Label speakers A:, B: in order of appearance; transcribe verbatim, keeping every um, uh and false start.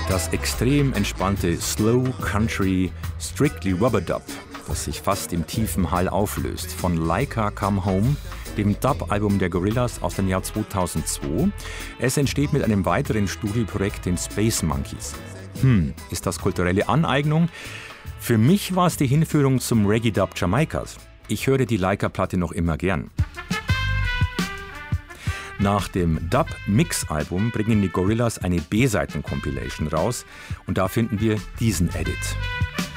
A: Das extrem entspannte Slow Country Strictly Rub-a-Dub, das sich fast im tiefen Hall auflöst, von Laika Come Home, dem Dub-Album der Gorillaz aus dem Jahr zweitausendzwei. Es entsteht mit einem weiteren Studioprojekt, den Space Monkeys. Hm, ist das kulturelle Aneignung? Für mich war es die Hinführung zum Reggae-Dub Jamaikas. Ich höre die Laika-Platte noch immer gern. Nach dem Dub-Mix-Album bringen die Gorillaz eine B-Seiten-Compilation raus und da finden wir diesen Edit.